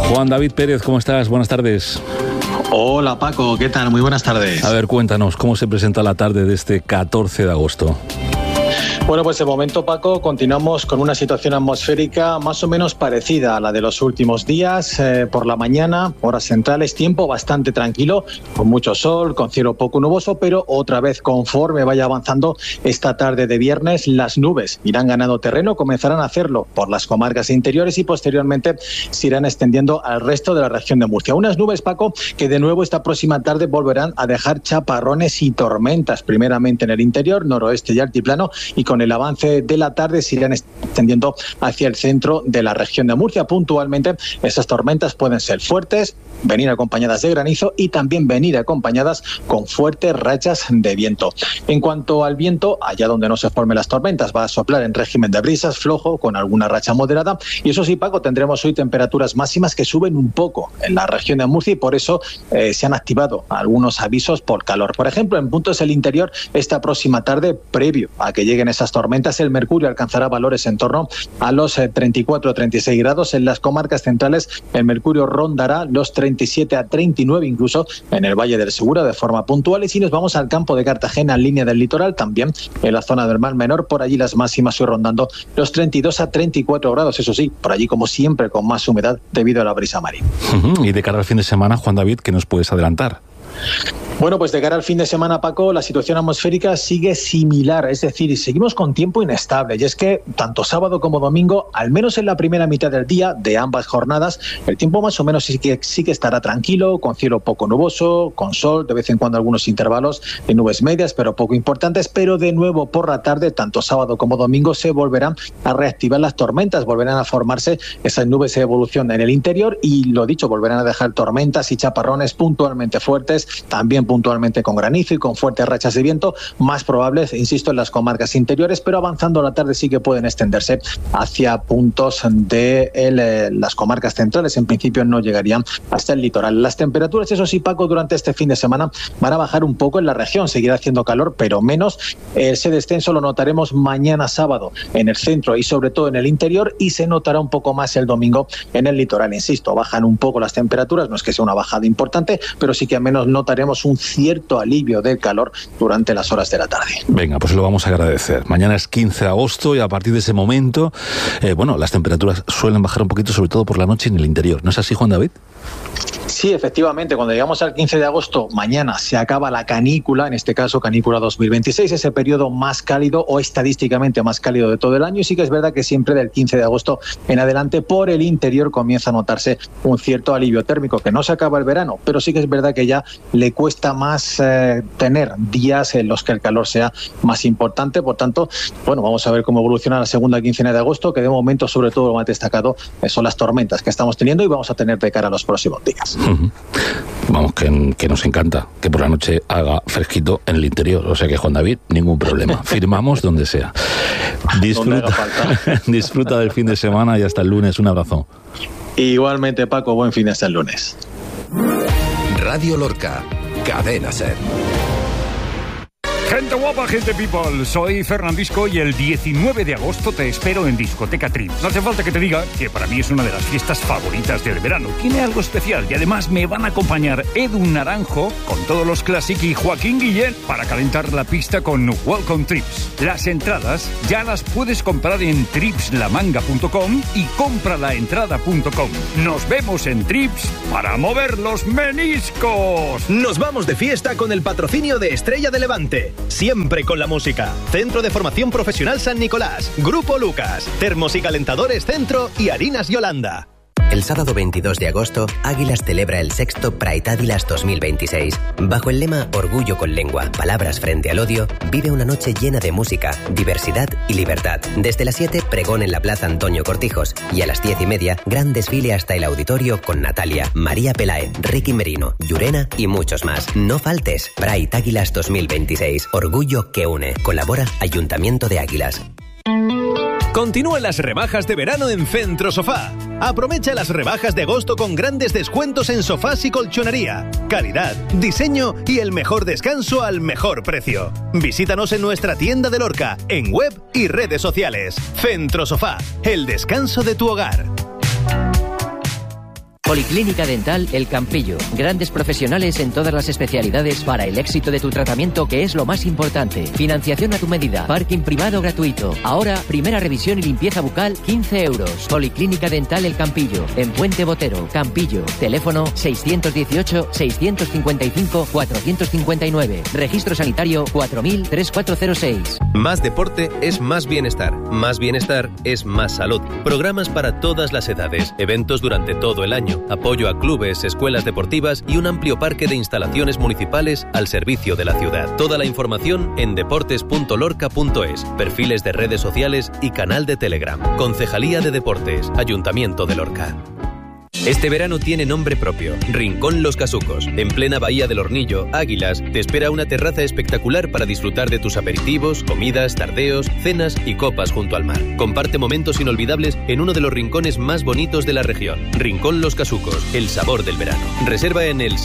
Juan David Pérez, ¿cómo estás? Buenas tardes. Hola Paco, ¿qué tal? Muy buenas tardes. A ver, cuéntanos, ¿cómo se presenta la tarde de este 14 de agosto? Bueno, pues de momento, Paco, continuamos con una situación atmosférica más o menos parecida a la de los últimos días. Por la mañana, horas centrales, tiempo bastante tranquilo, con mucho sol, con cielo poco nuboso, pero otra vez, conforme vaya avanzando esta tarde de viernes, las nubes irán ganando terreno, comenzarán a hacerlo por las comarcas interiores y posteriormente se irán extendiendo al resto de la región de Murcia. Unas nubes, Paco, que de nuevo esta próxima tarde volverán a dejar chaparrones y tormentas, primeramente en el interior, noroeste y altiplano, y con el avance de la tarde se irán extendiendo hacia el centro de la región de Murcia. Puntualmente, esas tormentas pueden ser fuertes, venir acompañadas de granizo y también venir acompañadas con fuertes rachas de viento. En cuanto al viento, allá donde no se formen las tormentas, va a soplar en régimen de brisas flojo con alguna racha moderada. Y eso sí, Paco, tendremos hoy temperaturas máximas que suben un poco en la región de Murcia y por eso se han activado algunos avisos por calor. Por ejemplo, en puntos del interior, esta próxima tarde, previo a que lleguen esas tormentas, el mercurio alcanzará valores en torno a los 34 o 36 grados. En las comarcas centrales, el mercurio rondará los 37 a 39, incluso en el Valle del Segura de forma puntual. Y si nos vamos al campo de Cartagena, en línea del litoral, también en la zona del Mar Menor, por allí las máximas hoy rondando los 32 a 34 grados. Eso sí, por allí, como siempre, con más humedad debido a la brisa marina. Y de cara al fin de semana, Juan David, ¿qué nos puedes adelantar? Bueno, pues de cara al fin de semana, Paco, la situación atmosférica sigue similar, es decir, seguimos con tiempo inestable. Y es que tanto sábado como domingo, al menos en la primera mitad del día de ambas jornadas, el tiempo más o menos sí que estará tranquilo, con cielo poco nuboso, con sol, de vez en cuando algunos intervalos de nubes medias, pero poco importantes. Pero de nuevo por la tarde, tanto sábado como domingo, se volverán a reactivar las tormentas, volverán a formarse esas nubes de evolución en el interior y, lo dicho, volverán a dejar tormentas y chaparrones puntualmente fuertes, también puntualmente con granizo y con fuertes rachas de viento, más probables, insisto, en las comarcas interiores, pero avanzando la tarde sí que pueden extenderse hacia puntos de las comarcas centrales. En principio no llegarían hasta el litoral. Las temperaturas, eso sí, Paco, durante este fin de semana van a bajar un poco en la región, seguirá haciendo calor, pero menos. Ese descenso lo notaremos mañana sábado en el centro y sobre todo en el interior, y se notará un poco más el domingo en el litoral. Insisto, bajan un poco las temperaturas, no es que sea una bajada importante, pero sí que al menos notaremos un cierto alivio del calor durante las horas de la tarde. Venga, pues lo vamos a agradecer. Mañana es 15 de agosto y a partir de ese momento, las temperaturas suelen bajar un poquito, sobre todo por la noche en el interior. ¿No es así, Juan David? Sí, efectivamente, cuando llegamos al 15 de agosto, mañana se acaba la canícula, en este caso canícula 2026, ese periodo más cálido o estadísticamente más cálido de todo el año, y sí que es verdad que siempre del 15 de agosto en adelante por el interior comienza a notarse un cierto alivio térmico, que no se acaba el verano, pero sí que es verdad que ya le cuesta más tener días en los que el calor sea más importante. Por tanto, vamos a ver cómo evoluciona la segunda quincena de agosto, que de momento sobre todo lo más destacado son las tormentas que estamos teniendo y vamos a tener de cara a los próximos días. Vamos, que nos encanta que por la noche haga fresquito en el interior, o sea que, Juan David, ningún problema, firmamos donde sea. Disfruta del fin de semana y hasta el lunes. Un abrazo. Igualmente, Paco, buen fin hasta el lunes. Radio Lorca, Cadena SER. Gente guapa, gente people, soy Fernandisco y el 19 de agosto te espero en Discoteca Trips. No hace falta que te diga que para mí es una de las fiestas favoritas del verano. Tiene algo especial y además me van a acompañar Edu Naranjo con todos los Classic y Joaquín Guillén para calentar la pista con Welcome Trips. Las entradas ya las puedes comprar en tripslamanga.com y compralaentrada.com. Nos vemos en Trips para mover los meniscos. Nos vamos de fiesta con el patrocinio de Estrella de Levante. Siempre con la música. Centro de Formación Profesional San Nicolás, Grupo Lucas, Termos y Calentadores Centro y Harinas Yolanda. El sábado 22 de agosto, Águilas celebra el sexto Pride Águilas 2026. Bajo el lema Orgullo con lengua, palabras frente al odio, vive una noche llena de música, diversidad y libertad. Desde las 7, pregón en la Plaza Antonio Cortijos y a las 10:30, gran desfile hasta el auditorio con Natalia, María Peláez, Ricky Merino, Llurena y muchos más. No faltes. Pride Águilas 2026. Orgullo que une. Colabora Ayuntamiento de Águilas. Continúan las rebajas de verano en Centro Sofá. Aprovecha las rebajas de agosto con grandes descuentos en sofás y colchonería. Calidad, diseño y el mejor descanso al mejor precio. Visítanos en nuestra tienda de Lorca, en web y redes sociales. Centro Sofá, el descanso de tu hogar. Policlínica Dental El Campillo. Grandes profesionales en todas las especialidades para el éxito de tu tratamiento, que es lo más importante. Financiación a tu medida. Parking privado gratuito. Ahora, primera revisión y limpieza bucal, 15 euros. Policlínica Dental El Campillo. En Puente Botero, Campillo. Teléfono 618-655-459. Registro sanitario 4000-3406. Más deporte es más bienestar. Más bienestar es más salud. Programas para todas las edades. Eventos durante todo el año. Apoyo a clubes, escuelas deportivas y un amplio parque de instalaciones municipales al servicio de la ciudad. Toda la información en deportes.lorca.es. Perfiles de redes sociales y canal de Telegram. Concejalía de Deportes. Ayuntamiento de Lorca. Este verano tiene nombre propio, Rincón Los Casucos. En plena bahía del Hornillo, Águilas, te espera una terraza espectacular para disfrutar de tus aperitivos, comidas, tardeos, cenas y copas junto al mar. Comparte momentos inolvidables en uno de los rincones más bonitos de la región. Rincón Los Casucos, el sabor del verano. Reserva en el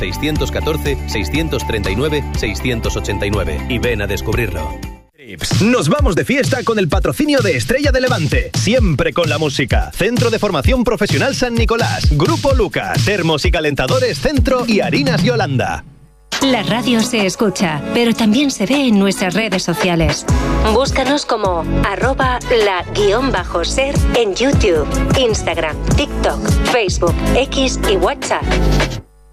614-639-689 y ven a descubrirlo. Nos vamos de fiesta con el patrocinio de Estrella de Levante. Siempre con la música. Centro de Formación Profesional San Nicolás. Grupo Luca. Termos y calentadores Centro y Harinas Yolanda. La radio se escucha, pero también se ve en nuestras redes sociales. Búscanos como @la_ser en YouTube, Instagram, TikTok, Facebook, X y WhatsApp.